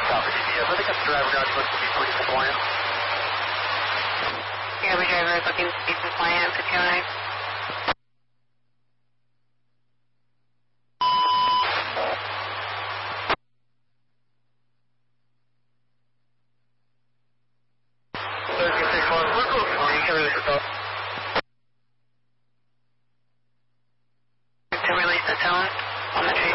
Copy GPS. I think the driver guys looks to be pretty compliant. Yeah, the driver is looking to be compliant for 209. To release the tone on the